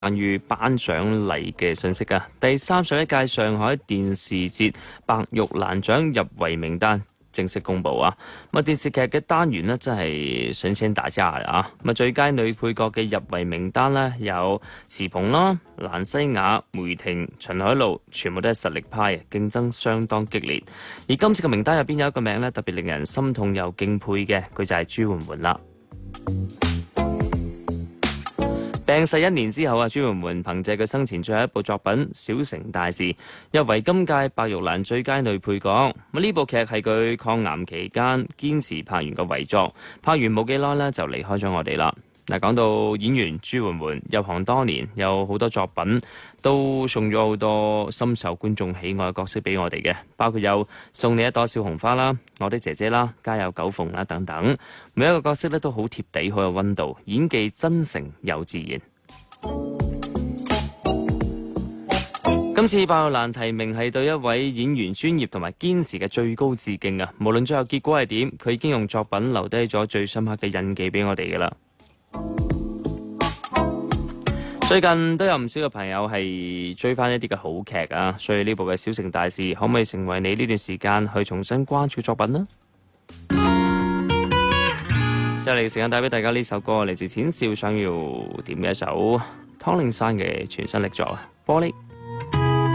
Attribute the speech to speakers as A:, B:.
A: 關於頒獎禮嘅信息啊。第31屆上海電視節白玉蘭獎入圍名單正式公布啊！電視劇嘅單元呢，真係神仙打架啊！最佳女配角嘅入圍名單呢，有池鳳啦、蘭西雅、梅婷、秦海璐，全部都係實力派，競爭相當激烈。而今次嘅名單入邊有一個名呢，特別令人心痛又敬佩嘅，佢就係朱媛媛啦。病逝1年之後啊，朱媛媛憑借佢生前最後一部作品《小城大事》入圍今屆白玉蘭最佳女配角。呢部劇係佢抗癌期間堅持拍完嘅遺作，拍完冇幾耐呢就離開咗我哋啦。講到演員朱媛媛入行多年，有好多作品都送咗好多深受觀眾喜愛嘅角色俾我哋嘅，包括有送你一朵小紅花啦、我的姐姐啦、家有九鳳啦等等，每一個角色咧都好貼地，好有溫度，演技真誠又自然。今次白玉蘭提名係對一位演員專業同埋堅持嘅最高致敬啊！無論最後結果係點，佢已經用作品留低咗最深刻嘅印記俾我哋噶啦。最近都有唔少嘅朋友係追翻一啲嘅好劇啊，所以呢部嘅《小城大事》可唔可以成為你呢段時間去重新關注嘅作品呢？之後嚟嘅時間帶俾大家呢首歌，嚟自淺笑想要點嘅一首湯令山嘅全新力作《玻璃》。